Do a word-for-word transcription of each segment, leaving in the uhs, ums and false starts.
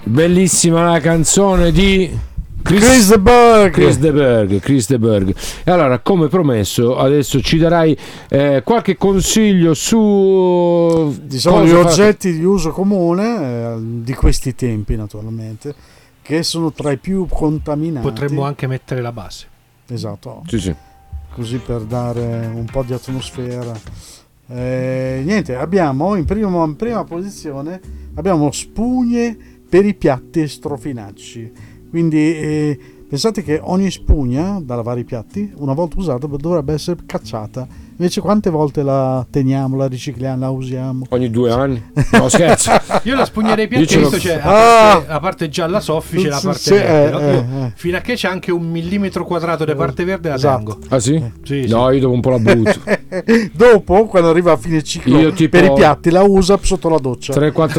Bellissima la canzone di Chris, Chris de Burgh. Chris de Burgh, Chris de Burgh. E allora, come promesso, adesso ci darai eh, qualche consiglio su diciamo gli oggetti fare... di uso comune eh, di questi tempi, naturalmente, che sono tra i più contaminati. Potremmo anche mettere la base. Esatto. Sì, sì. Così per dare un po' di atmosfera. Eh, niente, abbiamo in prima, in prima posizione abbiamo spugne per i piatti strofinacci. Quindi eh, pensate che ogni spugna da lavare i piatti, una volta usata, dovrebbe essere cacciata. Invece quante volte la teniamo, la ricicliamo, la usiamo? Ogni due anni? No, scherzo. Io la spugna dei piatti, lo... c'è a, ah! parte, a parte gialla soffice, la parte sì, verde, eh, no? eh, Io, eh. fino a che c'è anche un millimetro quadrato di parte verde la esatto. tengo. Ah sì? Eh. Sì, no, sì. io dopo un po' la butto. Dopo, quando arriva a fine ciclo, io, tipo, per i piatti la usa sotto la doccia. tre quattro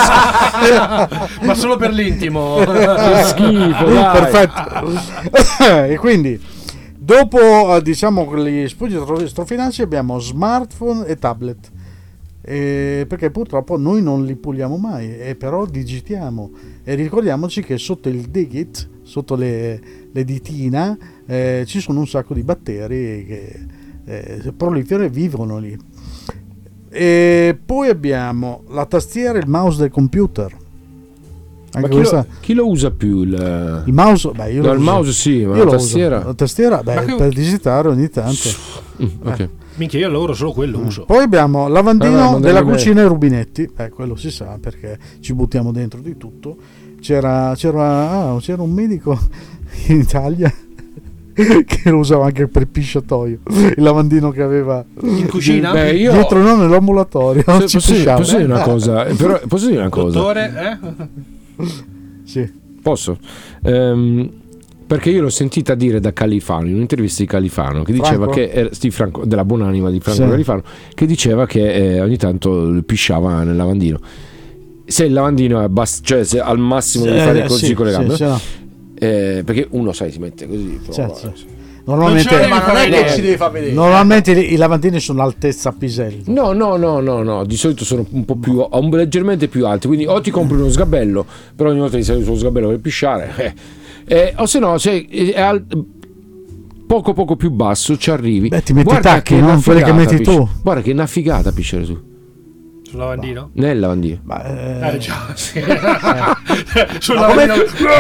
Ma solo per l'intimo. Che schifo, dai. Perfetto. E quindi dopo diciamo gli spugne strofinacci abbiamo smartphone e tablet, eh, perché purtroppo noi non li puliamo mai, e però digitiamo, e ricordiamoci che sotto il digit, sotto le, le ditina, eh, ci sono un sacco di batteri che eh, proliferano e vivono lì. E poi abbiamo la tastiera e il mouse del computer. Ma chi, questa... lo, chi lo usa più? Il, il mouse? Beh, io no, lo il uso. mouse sì, ma io la tastiera? Uso. La tastiera, beh, che... per digitare ogni tanto. Mm, okay. eh. Minchia, io lavoro solo quello, mm. uso. Poi abbiamo lavandino ah, della cucina e rubinetti. Eh, quello si sa, perché ci buttiamo dentro di tutto. C'era, c'era, ah, c'era un medico in Italia che lo usava anche per il pisciatoio, il lavandino che aveva in cucina. Beh, io... dietro no, nell'ambulatorio. Se, posso, dire, posso dire una cosa? Però, posso dire una cosa? Dottore, eh? Sì. Posso? Um, perché io l'ho sentita dire da Califano, in un'intervista di Califano, che diceva Franco? che era, sì, Franco, della buonanima di Franco sì. Califano, che diceva che eh, ogni tanto pisciava nel lavandino. Se il lavandino è bass, cioè se al massimo sì, devi fare così sì, con le gambe, sì, sì. Eh, perché uno sai si mette così. Certo. Normalmente, non, ma non è che si deve far vedere. Normalmente i lavandini sono altezza pisello. No, no, no, no, no. Di solito sono un po' più, un, leggermente più alti. Quindi o ti compri uno sgabello, però ogni volta che sei sullo sgabello per pisciare, eh. Eh, o se no, se è al, poco poco più basso ci arrivi. Beh, ti metti guarda i tacchi, che no? Quelli che metti pisci- tu. Guarda che è una figata pisciare su. Sul lavandino? Nel lavandino. Ma, eh... eh già, sì. Sul lavandino.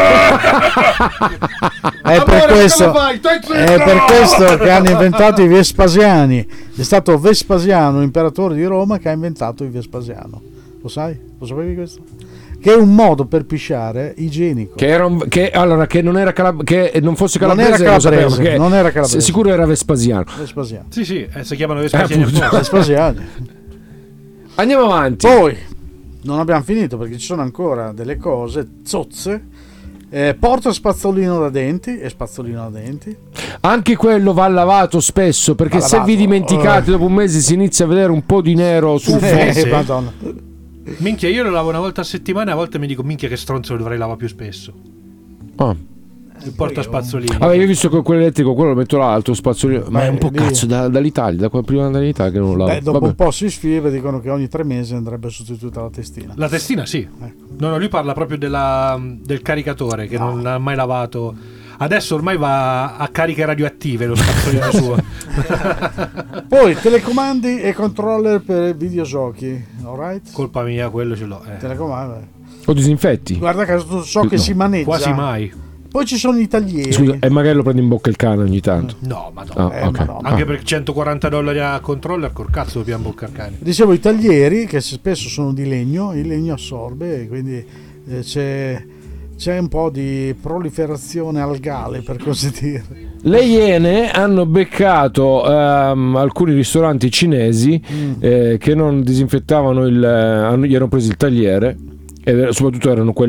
È per questo, è per questo che hanno inventato i Vespasiani. È stato Vespasiano, imperatore di Roma, che ha inventato il Vespasiano. Lo sai? Lo sapevi questo? Che è un modo per pisciare igienico. Che, era un, che allora che non era calab- che non fosse calabrese, non era calabrese, lo sapevo, non era calabrese. Sicuro era Vespasiano. Vespasiano. Sì, sì, eh, si chiamano Vespasiani. Eh, Vespasiani. Andiamo avanti. Poi non abbiamo finito perché ci sono ancora delle cose zozze. Eh, porta spazzolino da denti e spazzolino da denti. Anche quello va lavato spesso, perché se vi dimenticate, dopo un mese si inizia a vedere un po' di nero sul eh, fondo. Madonna. Minchia, io lo lavo una volta a settimana e a volte mi dico minchia che stronzo, lo dovrei lavare più spesso. Ah. Il porta spazzolini. Vabbè, io ho visto che quello elettrico, quello lo metto l'altro spazzolino, ma Beh, è un po' lì... cazzo da, dall'Italia, da prima dall'Italia che non lo lavo. Beh, dopo Vabbè. un po' si sfida, dicono che ogni tre mesi andrebbe sostituita la testina. La testina sì. Ecco. No, no, lui parla proprio della, del caricatore che no. non ha mai lavato. Adesso ormai va a cariche radioattive lo spazzolino suo. Poi telecomandi e controller per videogiochi, alright? Colpa mia, quello ce l'ho. Eh. Telecomandi. O disinfetti. Guarda caso ciò che no. si maneggia. Quasi mai. Poi ci sono i taglieri. Scusa, e magari lo prendi in bocca il cane ogni tanto. No, ma no. Ah, eh, okay. ma no. Anche ah. per centoquaranta dollari a controller, col cazzo dobbiamo boccare il cane. Dicevo i taglieri che spesso sono di legno, il legno assorbe e quindi eh, c'è, c'è un po' di proliferazione algale, per così dire. Le Iene hanno beccato um, alcuni ristoranti cinesi mm. eh, che non disinfettavano il, hanno, gli hanno preso il tagliere e soprattutto erano quelli